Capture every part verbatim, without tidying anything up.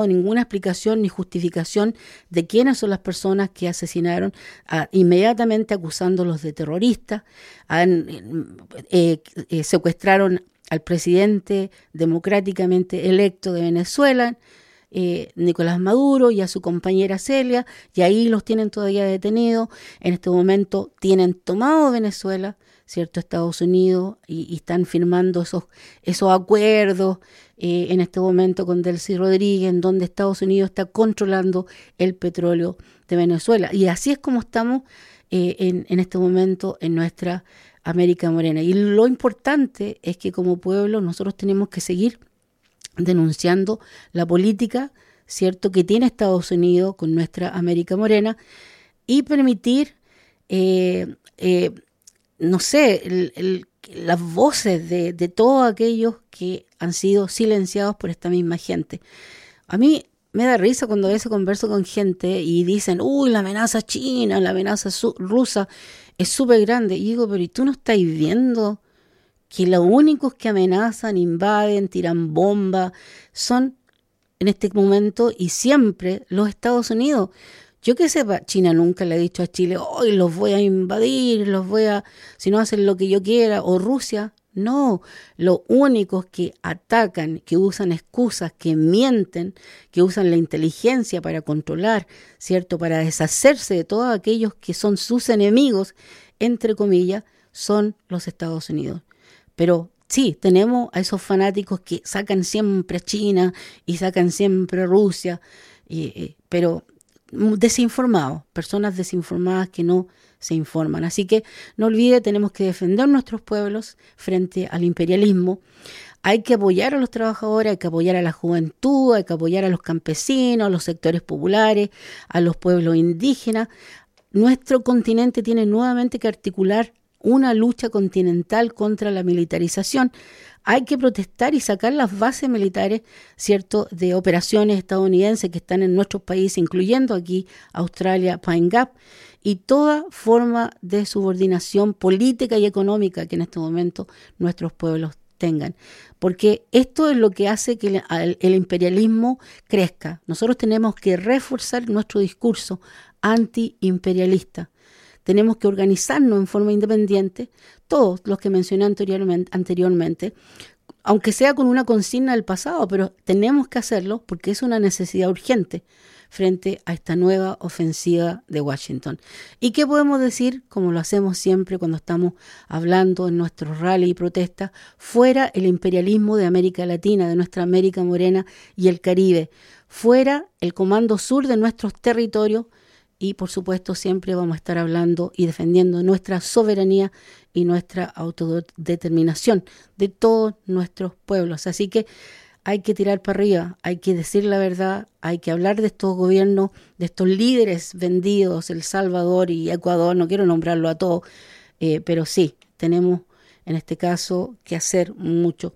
ninguna explicación ni justificación de quiénes son las personas que asesinaron, a, inmediatamente acusándolos de terroristas, han, eh, eh, secuestraron al presidente democráticamente electo de Venezuela, eh, Nicolás Maduro, y a su compañera Celia, y ahí los tienen todavía detenidos. En este momento tienen tomado Venezuela, ¿cierto? Estados Unidos, y, y están firmando esos, esos acuerdos eh, en este momento con Delcy Rodríguez, en donde Estados Unidos está controlando el petróleo de Venezuela. Y así es como estamos eh, en, en este momento en nuestra América Morena. Y lo importante es que como pueblo nosotros tenemos que seguir denunciando la política, ¿cierto?, que tiene Estados Unidos con nuestra América Morena, y permitir, eh, eh, no sé, el, el, las voces de, de todos aquellos que han sido silenciados por esta misma gente. A mí me da risa cuando a veces converso con gente y dicen, uy, la amenaza china, la amenaza su- rusa es súper grande. Y digo, pero ¿y tú no estás viendo que los únicos que amenazan, invaden, tiran bombas, son en este momento y siempre los Estados Unidos? Yo que sepa, China nunca le ha dicho a Chile, hoy los voy a invadir, los voy a, si no hacen lo que yo quiera, o Rusia. No, los únicos que atacan, que usan excusas, que mienten, que usan la inteligencia para controlar, ¿cierto?, para deshacerse de todos aquellos que son sus enemigos, entre comillas, son los Estados Unidos. Pero sí, tenemos a esos fanáticos que sacan siempre a China y sacan siempre a Rusia, y, y, pero desinformados, personas desinformadas que no se informan. Así que no olvide, tenemos que defender nuestros pueblos frente al imperialismo. Hay que apoyar a los trabajadores, hay que apoyar a la juventud, hay que apoyar a los campesinos, a los sectores populares, a los pueblos indígenas. Nuestro continente tiene nuevamente que articular una lucha continental contra la militarización. Hay que protestar y sacar las bases militares, ¿cierto?, de operaciones estadounidenses que están en nuestros países, incluyendo aquí Australia, Pine Gap, y toda forma de subordinación política y económica que en este momento nuestros pueblos tengan. Porque esto es lo que hace que el, el imperialismo crezca. Nosotros tenemos que reforzar nuestro discurso antiimperialista. Tenemos que organizarnos en forma independiente, todos los que mencioné anteriormente, anteriormente, aunque sea con una consigna del pasado, pero tenemos que hacerlo porque es una necesidad urgente frente a esta nueva ofensiva de Washington. ¿Y qué podemos decir, como lo hacemos siempre cuando estamos hablando en nuestros rally y protestas? Fuera el imperialismo de América Latina, de nuestra América Morena y el Caribe. Fuera el comando sur de nuestros territorios. Y, por supuesto, siempre vamos a estar hablando y defendiendo nuestra soberanía y nuestra autodeterminación de todos nuestros pueblos. Así que hay que tirar para arriba, hay que decir la verdad, hay que hablar de estos gobiernos, de estos líderes vendidos, El Salvador y Ecuador, no quiero nombrarlo a todos, eh, pero sí, tenemos en este caso que hacer mucho.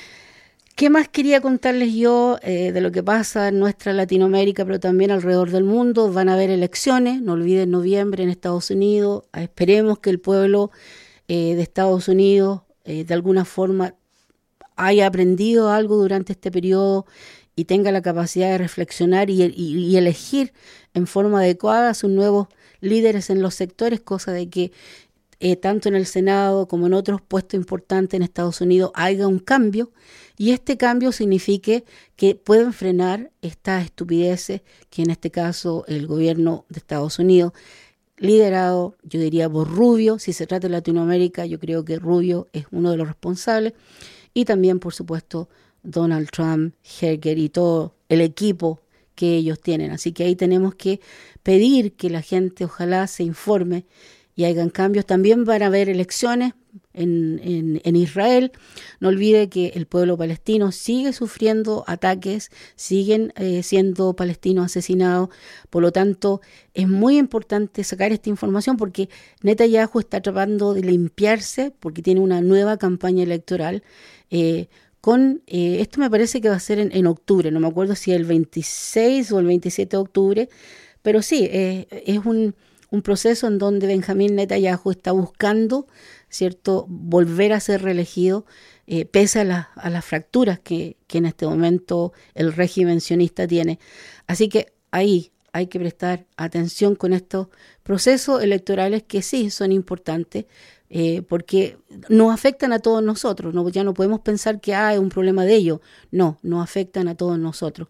¿Qué más quería contarles yo eh, de lo que pasa en nuestra Latinoamérica, pero también alrededor del mundo? Van a haber elecciones, no olviden, noviembre en Estados Unidos. Esperemos que el pueblo eh, de Estados Unidos eh, de alguna forma haya aprendido algo durante este periodo y tenga la capacidad de reflexionar y, y, y elegir en forma adecuada a sus nuevos líderes en los sectores, cosa de que eh, tanto en el Senado como en otros puestos importantes en Estados Unidos haya un cambio, y este cambio signifique que pueden frenar estas estupideces que en este caso el gobierno de Estados Unidos, liderado, yo diría, por Rubio, si se trata de Latinoamérica, yo creo que Rubio es uno de los responsables, y también, por supuesto, Donald Trump, Heger y todo el equipo que ellos tienen. Así que ahí tenemos que pedir que la gente ojalá se informe y hagan cambios. También van a haber elecciones en, en, en Israel. No olvide que el pueblo palestino sigue sufriendo ataques, siguen eh, siendo palestinos asesinados. Por lo tanto, es muy importante sacar esta información porque Netanyahu está tratando de limpiarse porque tiene una nueva campaña electoral. Eh, con eh, esto me parece que va a ser en, en octubre, no me acuerdo si el veintiséis o el veintisiete de octubre, pero sí, eh, es un un proceso en donde Benjamín Netanyahu está buscando, ¿cierto?, volver a ser reelegido, eh, pese a, la, a las fracturas que, que en este momento el régimen sionista tiene. Así que ahí hay que prestar atención con estos procesos electorales que sí son importantes, eh, porque nos afectan a todos nosotros. No, ya no podemos pensar que ah, es un problema de ellos. No, nos afectan a todos nosotros.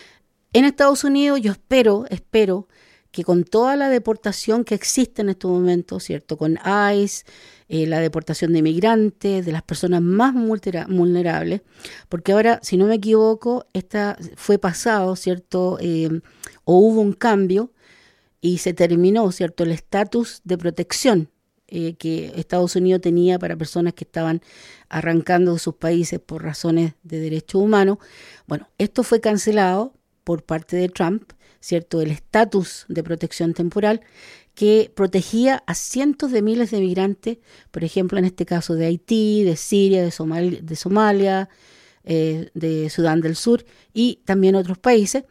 En Estados Unidos yo espero, espero que con toda la deportación que existe en estos momentos, ¿cierto?, con ICE, eh, la deportación de inmigrantes, de las personas más vulnerables, porque ahora, si no me equivoco, esta fue pasado, ¿cierto?, eh, o hubo un cambio y se terminó, ¿cierto?, el estatus de protección eh, que Estados Unidos tenía para personas que estaban arrancando de sus países por razones de derechos humanos. Bueno, esto fue cancelado por parte de Trump, ¿cierto?, el estatus de protección temporal que protegía a cientos de miles de migrantes, por ejemplo, en este caso de Haití, de Siria, de Somalia, de, Somalia, eh, de Sudán del Sur y también otros países.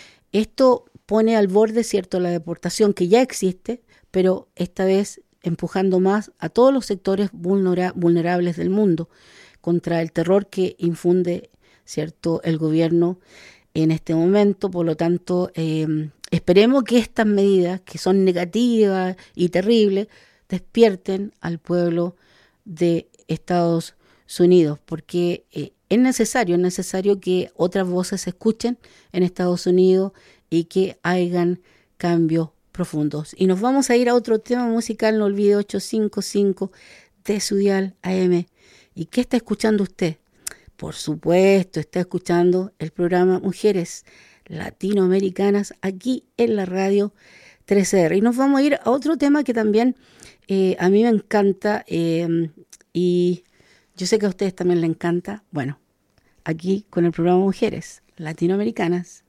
Esto pone al borde, ¿cierto?, la deportación que ya existe, pero esta vez empujando más a todos los sectores vulnera- vulnerables del mundo contra el terror que infunde, ¿cierto?, el gobierno en este momento. Por lo tanto, eh, esperemos que estas medidas, que son negativas y terribles, despierten al pueblo de Estados Unidos, porque eh, es necesario, es necesario que otras voces se escuchen en Estados Unidos y que hagan cambios profundos. Y nos vamos a ir a otro tema musical, no olvide ochocientos cincuenta y cinco de su dial A M. ¿Y qué está escuchando usted? Por supuesto, está escuchando el programa Mujeres Latinoamericanas aquí en la radio trece R. Y nos vamos a ir a otro tema que también eh, a mí me encanta eh, y yo sé que a ustedes también les encanta. Bueno, aquí con el programa Mujeres Latinoamericanas.